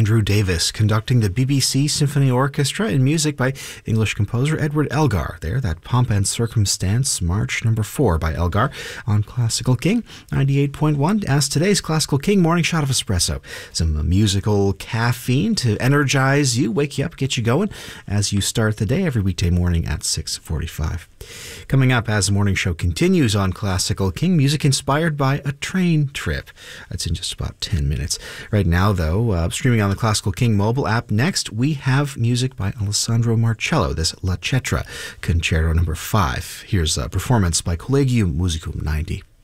Andrew Davis conducting the BBC Symphony Orchestra in music by English composer Edward Elgar. There, that Pomp and Circumstance, March number 4 by Elgar on Classical King 98.1. As today's Classical King morning shot of espresso. Some musical caffeine to energize you, wake you up, get you going as you start the day every weekday morning at 6:45. Coming up as the morning show continues on Classical King, music inspired by a train trip. That's in just about 10 minutes. Right now, though, streaming on the Classical King mobile app, next we have music by Alessandro Marcello, this La Cetra Concerto number 5. Here's a performance by Collegium Musicum 90.